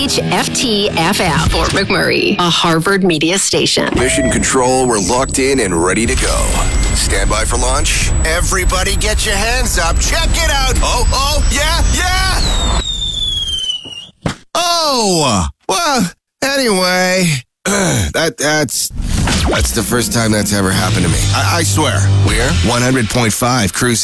WHFT-FM, Fort McMurray, a Harvard media station. Mission Control, we're locked in and ready to go. Stand by for launch. Everybody get your hands up. Check it out. Oh, yeah. Oh, well, anyway, that's the first time that's ever happened to me. I swear. We're 100.5 Cruise